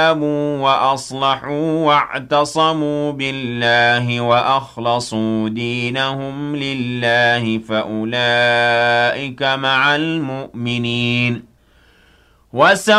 وأصلحوا واعتصموا بالله وأخلصوا دينهم لله فأولئك مع المؤمنين